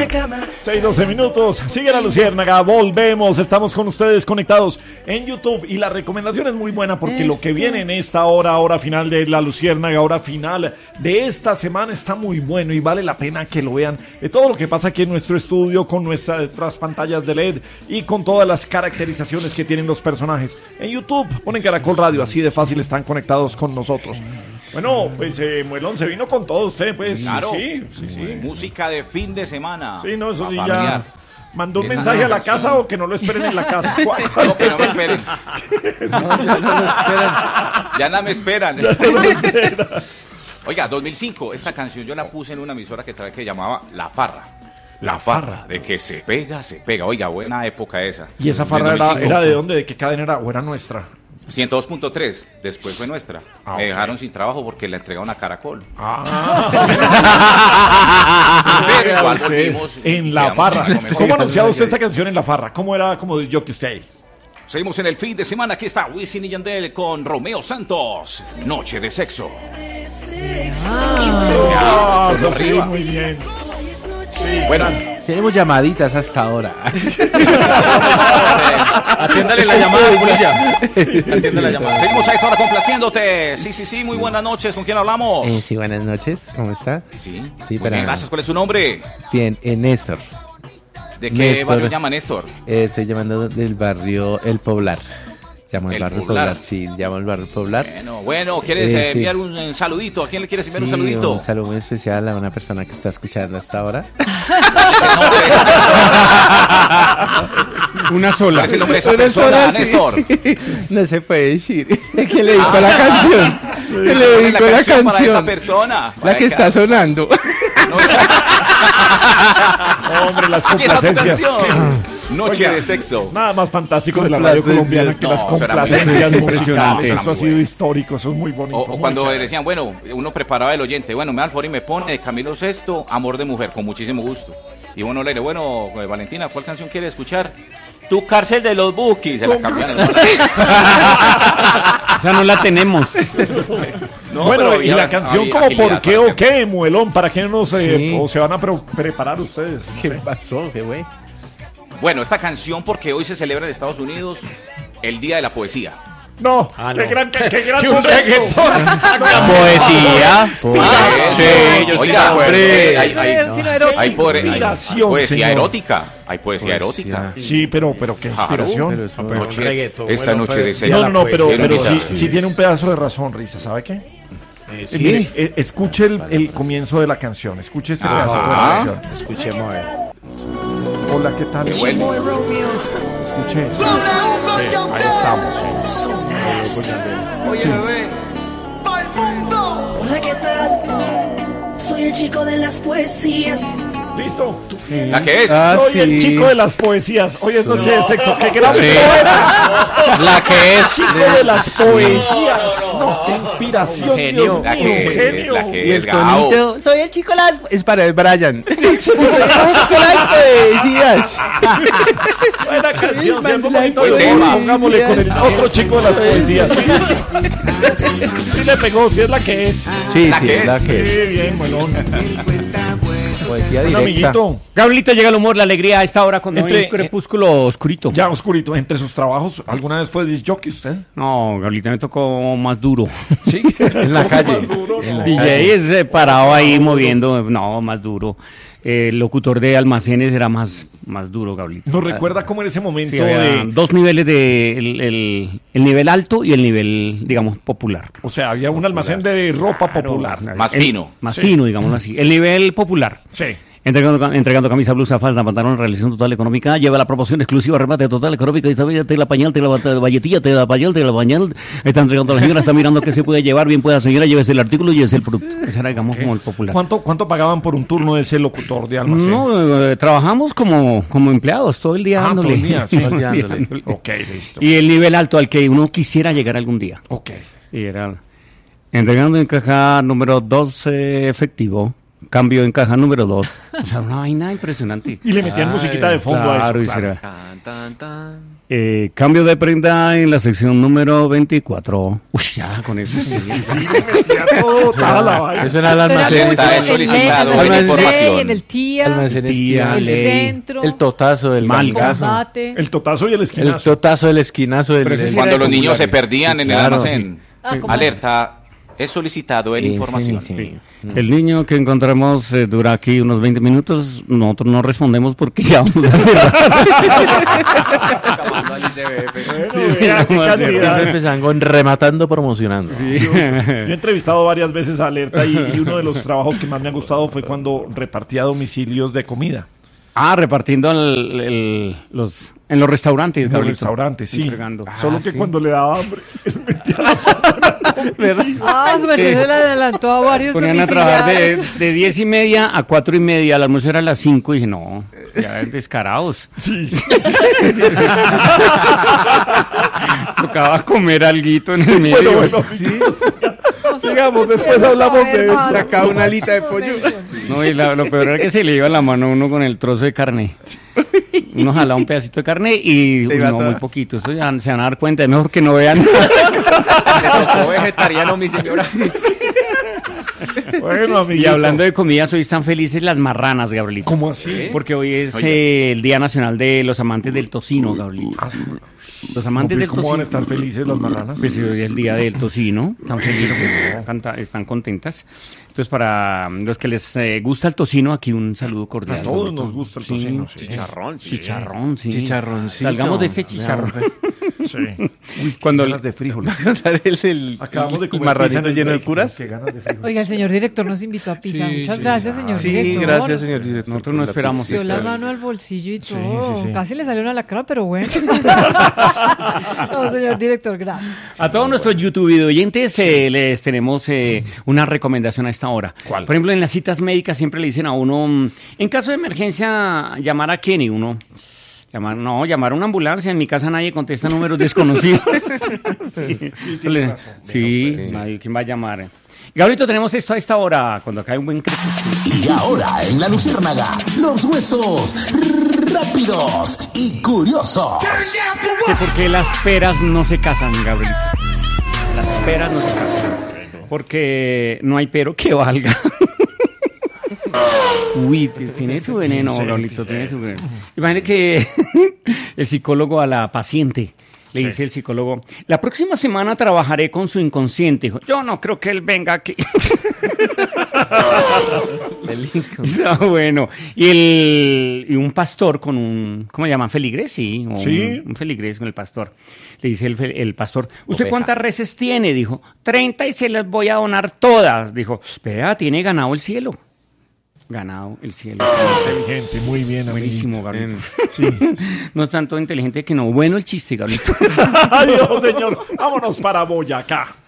6:12 minutos. Sigue la Luciérnaga. Volvemos. Estamos con ustedes conectados en YouTube. Y la recomendación es muy buena porque lo que viene en esta hora final de la Luciérnaga, hora final de esta semana, está muy bueno y vale la pena que lo vean. De todo lo que pasa aquí en nuestro estudio, con nuestras pantallas de LED y con todas las caracterizaciones que tienen los personajes. En YouTube ponen Caracol Radio, así de fácil están conectados con nosotros. Bueno, pues Muelón se vino con todo usted, pues. Claro. Sí. Música de fin de semana. Sí, no, eso sí familiar. ya. ¿Mandó un mensaje a la casa o que no lo esperen en la casa? No, que no me esperen. No, ya no lo esperan. Ya no me esperan. Oiga, 2005, esta canción yo la puse en una emisora que llamaba La Farra. La Farra. De que se pega. Oiga, buena época esa. ¿Y esa farra era de dónde? ¿De qué cadena era? ¿O era nuestra? 102.3, después fue nuestra. Ah, Me dejaron sin trabajo porque la entregaron a Caracol. Pero igual volvimos. En La Farra. ¿Cómo anunciaba usted esta canción en La Farra? ¿Cómo era como de Jockey Stay? Seguimos en el fin de semana. Aquí está Wisin y Yandel con Romeo Santos. Noche de sexo. Eso sí, muy bien. Bueno, Tenemos llamaditas hasta ahora. atiéndale la llamada, Pulilla. Atiéndale la llamada. Seguimos a esta hora complaciéndote. Sí, muy buenas noches. ¿Con quién hablamos? Sí, buenas noches. ¿Cómo está? Sí, Sí, muy bien, gracias. ¿Cuál es su nombre? Bien, Néstor. ¿De qué Néstor. barrio llama Néstor? Estoy llamando del barrio El Poblar. Llamo al El barrio Poblar. Poblar. Sí, llamo al barrio Poblar. Bueno, ¿quieres Sí. enviar un saludito? ¿A quién le quieres enviar un Sí, saludito? un saludo muy especial a una persona que está escuchando hasta ahora. Una sola. ¿Cuál es el nombre de esa Una persona, sola, sí. Néstor? No se puede decir. ¿Qué le dedico a la canción? ¿Qué le dedico a la para esa canción? persona. La que está sonando. Hombre, las Aquí está tu complacencias. canción. Noche Oiga, de sexo. Nada más fantástico de la radio colombiana que No, las eso era complacencias muy musicales. impresionante. Eso ha sido histórico, eso es muy bonito. O muy cuando chévere. decían, bueno, uno preparaba el oyente, bueno, me da el favor y me pone de Camilo Sesto, Amor de Mujer, con muchísimo gusto. Y uno le dice, bueno, Valentina, ¿cuál canción quiere escuchar? Tu cárcel de los Bukis. Se la cambiaron. Esa no la tenemos. No, bueno, pero y había- la canción había como agilidad ¿por qué para o qué, Muelón? ¿Para qué no se, Sí. o se van a preparar ustedes? No ¿Qué sé. pasó? ¿Qué güey? Bueno, esta canción porque hoy se celebra en Estados Unidos el Día de la Poesía. No, qué gran momento. Poesía. Sí, yo oiga, sí, hombre. Hay Inspiración, poesía señor. erótica. Hay poesía erótica. Sí, pero qué inspiración. Pero eso- Esta noche de sexo. No, pero Bonita. sí tiene un pedazo de razón, Risa, ¿sabe qué? Mire, escuche el comienzo de la canción, escuche este pedazo de la canción. Escuchemos a ver. Hola, ¿qué tal? Vuelve. Escuche eso. Sí, ahí estamos, sí. Oye, bebé, pa'l mundo. Hola, ¿qué tal? Soy el chico de las poesías. ¿Listo? ¿La que es? Soy el sí. chico de las poesías. Hoy es noche de sexo. ¡Qué gran Sí. poeta! La que es. Chico de las poesías. No, qué inspiración, Genio. Dios La mío, que es, genio. la que Y es, el Gao. tonito, soy el chico las... Es para el Brian. El chico de las poesías. Buena canción, sea Buen bonito. tema. Pongámosle con el otro chico de las poesías. Sí le pegó, sí es la que es. Sí, La sí, que es la es. que es. Sí, bien, bueno. Poesía Un directa. amiguito. Gabrielito, llega el humor, la alegría a esta hora cuando Entre- hay un crepúsculo oscurito. Ya oscurito, entre sus trabajos, ¿alguna vez fue disc jockey usted? No, Gabrielito me tocó más duro. Sí. En la calle. En la DJ es parado ahí moviendo, no, más duro. El locutor de almacenes era más duro, Gabrielito. ¿Nos recuerda cómo en ese momento Sí, había de... dos niveles de el nivel alto y el nivel, digamos, popular. O sea, había un almacén de ropa popular. Más fino. Más Sí. fino, digámoslo así. El nivel popular. Sí. Entregando camisa, blusa, falda, pantalón, realización total económica, lleva la promoción exclusiva, remate total económica, y te la pañal, te la valletilla, te la pañal, te la bañal, está entregando a la señora, está mirando qué se puede llevar, bien pueda señora, llévese el artículo, llévese el producto. Ese era, digamos, como el popular. ¿Cuánto pagaban por un turno de ese locutor de almacén? No, trabajamos como empleados todo el día Ah, dándole. todo el día, sí. Todo el día Dándole. dándole. Ok, listo. Y el nivel alto al que uno quisiera llegar algún día. Ok. Y era entregando en caja número 12 efectivo. cambio en caja número 2. O sea, una vaina impresionante. Y le metían musiquita de fondo a Claro, eso. y Claro. será. Tan, tan, tan. Cambio de prenda en la sección número 24. Uy, ya, con eso. Sí, le metía todo, toda la vaina. Eso era el Pero almacén. mucho Está en solicitado el en información. en el tía, Almacén Tía, el ley. centro, El totazo, el Malga. malgazo. combate. El totazo y el El esquinazo. totazo, el esquinazo. Pero ese sí Cuando era los de niños se populares. perdían en el claro, almacén. ¿cómo? Alerta, es solicitado en información. Sí. El niño que encontramos dura aquí unos 20 minutos. Nosotros no respondemos porque ya vamos a cerrar. Bueno, vea qué vamos a hacer. Siempre cantidad. empezaban con rematando, promocionando. Yo he entrevistado varias veces a Alerta y uno de los trabajos que más me ha gustado fue cuando repartía domicilios de comida. Repartiendo en los restaurantes. En los Gabrielito. restaurantes, sí. Entregando. Solo que sí. cuando le daba hambre, él metía la Su merced se le adelantó a varios Ponían a trabajar domiciliarios. de 10:30 a 4:30. El almuerzo era a las 5 y dije, no, ya descarados. Sí. Tocaba comer alguito en el medio. Bueno, sigamos, después hablamos de eso. Sacaba una alita de pollo. No, y lo peor era que se le iba la mano a uno con el trozo de carne. Uno jalaba un pedacito de carne y Se iba no, toda. muy poquito. Eso ya se van a dar cuenta. Es mejor que no vean. Le tocó vegetariano, mi señora. Bueno, Y amiguito. hablando de comidas, hoy están felices las marranas, Gabrielito. ¿Cómo así? Porque hoy es el Día Nacional de los Amantes del Tocino, Gabrielito. Los amantes del ¿Cómo van a tocino. estar felices las marranas? Pues hoy es el día del tocino, están felices, están contentas. Entonces, para los que les gusta el tocino, aquí un saludo cordial. A todos Gabrielito. nos gusta el Sí, tocino, sí. Chicharrón, sí. Chicharrón, sí. Chicharroncito. Salgamos de este chicharrón. Sí. Cuando Ganas de frijol. Acabamos de el comer marranito pizza en el lleno de break. puras. Qué ganas de frijol. Oiga, el señor director nos invitó a pizza. Sí, Muchas sí. gracias, señor Sí, director. gracias, señor director. Nosotros no esperamos Dio la esto. mano al bolsillo y todo. sí, sí. Casi le salió una lacra, pero bueno. No, señor director, gracias. A todos nuestros YouTube video oyentes les tenemos una recomendación a esta hora. ¿Cuál? Por ejemplo, en las citas médicas siempre le dicen a uno, en caso de emergencia, llamar a quién y uno... Llamar a una ambulancia. En mi casa nadie contesta números desconocidos. Sí, nadie, ¿quién va a llamar? Gabrielito, tenemos esto a esta hora, cuando acá hay un buen crepúsculo. Y ahora en La Luciérnaga, los huesos rápidos y curiosos. Que ¿por qué las peras no se casan, Gabrielito? Las peras no se casan. Porque no hay pero que valga. Uy, tiene su veneno, Gabrielito, tiene su veneno. Imagínate que el psicólogo a la paciente le dice el psicólogo, la próxima semana trabajaré con su inconsciente. Dijo, yo no creo que él venga aquí. Bueno, y un pastor con un, ¿cómo le llaman? ¿Feligrés? Sí, Sí. Un feligrés con el pastor. Le dice el pastor, ¿usted cuántas reses tiene? Dijo, 30 y se las voy a donar todas. Dijo, vea, tiene ganado el cielo. Ganado el cielo. Inteligente, muy bien, Buenísimo, amiguito. Gabriel. Sí. No es tanto inteligente que no. Bueno el chiste, Gabriel. Adiós, señor. Vámonos para Boyacá.